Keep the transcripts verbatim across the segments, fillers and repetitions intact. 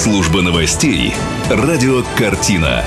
Служба новостей. Радио «Картина».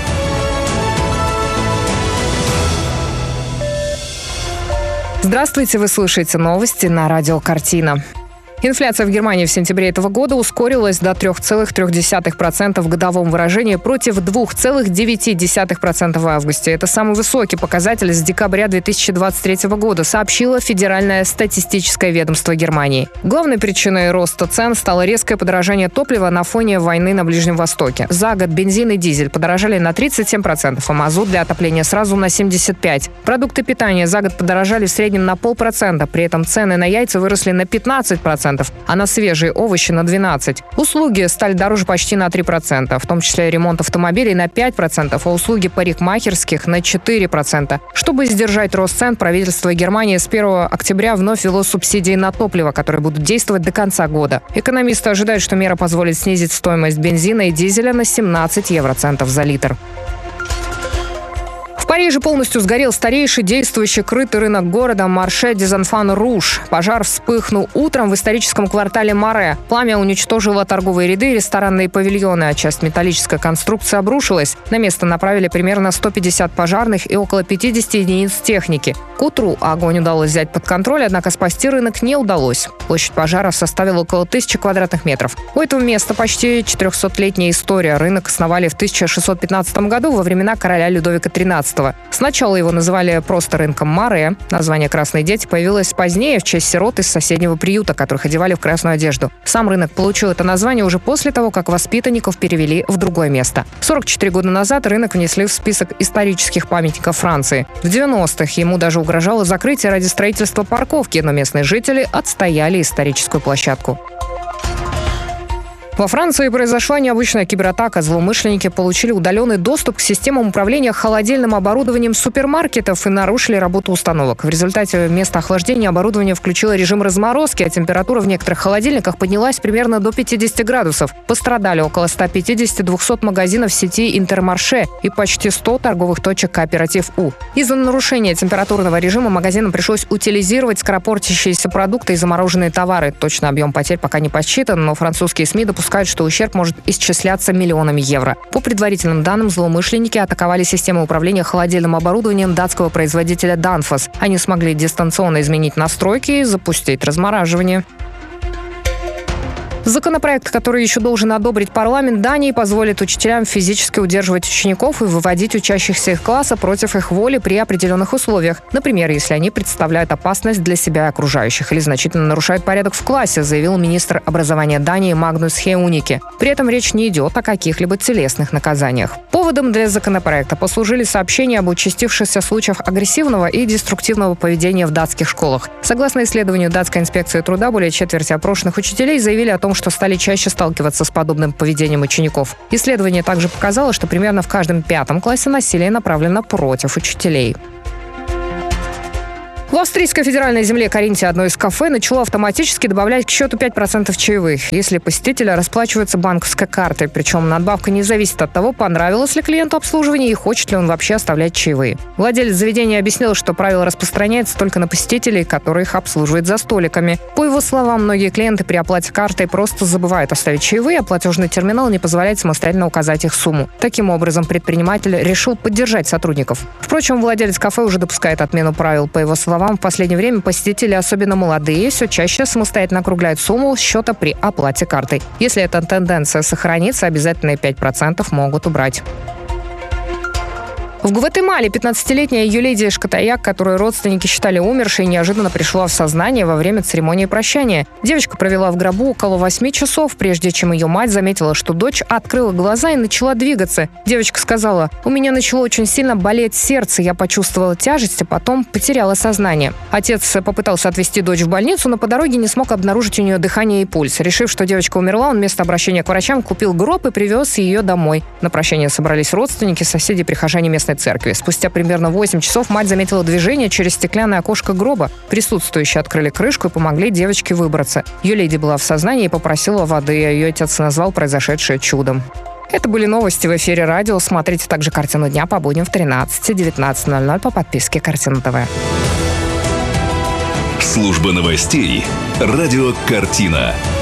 Здравствуйте, вы слушаете новости на радио «Картина». Инфляция в Германии в сентябре этого года ускорилась до три целых три десятых процента в годовом выражении против два целых девять десятых процента в августе. Это самый высокий показатель с декабря две тысячи двадцать третьего года, сообщило Федеральное статистическое ведомство Германии. Главной причиной роста цен стало резкое подорожание топлива на фоне войны на Ближнем Востоке. За год бензин и дизель подорожали на тридцать семь процентов, а мазут для отопления сразу на семьдесят пять процентов. Продукты питания за год подорожали в среднем на полпроцента, при этом цены на яйца выросли на пятнадцать процентов. А на свежие овощи на двенадцать процентов. Услуги стали дороже почти на три процента, в том числе ремонт автомобилей на пять процентов, а услуги парикмахерских на четыре процента. Чтобы сдержать рост цен, правительство Германии с первого октября вновь ввело субсидии на топливо, которые будут действовать до конца года. Экономисты ожидают, что мера позволит снизить стоимость бензина и дизеля на семнадцать евроцентов за литр. В Париже полностью сгорел старейший действующий крытый рынок города Марше des Enfants Rouges. Пожар вспыхнул утром в историческом квартале Маре. Пламя уничтожило торговые ряды и ресторанные павильоны, а часть металлической конструкции обрушилась. На место направили примерно сто пятьдесят пожарных и около пятьдесят единиц техники. К утру огонь удалось взять под контроль, однако спасти рынок не удалось. Площадь пожара составила около тысячи квадратных метров. У этого места почти четырехсотлетняя история. Рынок основали в тысяча шестьсот пятнадцатом году во времена короля Людовика тринадцатого. Сначала его называли просто рынком Маре. Название «Красные дети» появилось позднее в честь сирот из соседнего приюта, которых одевали в красную одежду. Сам рынок получил это название уже после того, как воспитанников перевели в другое место. сорок четыре года назад рынок внесли в список исторических памятников Франции. В девяностых ему даже угрожало закрытие ради строительства парковки, но местные жители отстояли историческую площадку. Во Франции произошла необычная кибератака. Злоумышленники получили удаленный доступ к системам управления холодильным оборудованием супермаркетов и нарушили работу установок. В результате вместо охлаждения оборудование включило режим разморозки, а температура в некоторых холодильниках поднялась примерно до пятидесяти градусов. Пострадали около ста пятидесяти двухсот магазинов сети Интермарше и почти сто торговых точек Кооператив У. Из-за нарушения температурного режима магазинам пришлось утилизировать скоропортящиеся продукты и замороженные товары. Точный объем потерь пока не подсчитан, но французские СМИ допускают, что ущерб может исчисляться миллионами евро. По предварительным данным, злоумышленники атаковали систему управления холодильным оборудованием датского производителя Danfoss. Они смогли дистанционно изменить настройки и запустить размораживание. Законопроект, который еще должен одобрить парламент Дании, позволит учителям физически удерживать учеников и выводить учащихся их класса против их воли при определенных условиях. Например, если они представляют опасность для себя и окружающих или значительно нарушают порядок в классе, заявил министр образования Дании Магнус Хеунике. При этом речь не идет о каких-либо телесных наказаниях. Поводом для законопроекта послужили сообщения об участившихся случаях агрессивного и деструктивного поведения в датских школах. Согласно исследованию датской инспекции труда, более четверти опрошенных учителей заявили о том, что стали чаще сталкиваться с подобным поведением учеников. Исследование также показало, что примерно в каждом пятом классе насилие направлено против учителей. В австрийской федеральной земле Каринтия одно из кафе начало автоматически добавлять к счету пять процентов чаевых, если посетители расплачиваются банковской картой. Причем надбавка не зависит от того, понравилось ли клиенту обслуживание и хочет ли он вообще оставлять чаевые. Владелец заведения объяснил, что правило распространяется только на посетителей, которые их обслуживают за столиками. По его словам, многие клиенты при оплате картой просто забывают оставить чаевые, а платежный терминал не позволяет самостоятельно указать их сумму. Таким образом, предприниматель решил поддержать сотрудников. Впрочем, владелец кафе уже допускает отмену правил. По его словам, в последнее время посетители, особенно молодые, все чаще самостоятельно округляют сумму счета при оплате картой. Если эта тенденция сохранится, обязательные пять процентов могут убрать. В Гватемале пятнадцатилетняя Юлидия Шкатаяк, которую родственники считали умершей, неожиданно пришла в сознание во время церемонии прощания. Девочка провела в гробу около восьми часов, прежде чем ее мать заметила, что дочь открыла глаза и начала двигаться. Девочка сказала: «У меня начало очень сильно болеть сердце, я почувствовала тяжесть, а потом потеряла сознание». Отец попытался отвезти дочь в больницу, но по дороге не смог обнаружить у нее дыхание и пульс. Решив, что девочка умерла, он вместо обращения к врачам купил гроб и привез ее домой. На прощание собрались родственники, соседи, прихожане местной церкви. Спустя примерно восемь часов мать заметила движение через стеклянное окошко гроба. Присутствующие открыли крышку и помогли девочке выбраться. Юлиди была в сознании и попросила воды, а ее отец назвал произошедшее чудом. Это были новости в эфире радио. Смотрите также «Картину дня» по будням в тринадцать-девятнадцать ноль ноль по подписке «Картина ТВ». Служба новостей. Радио «Картина».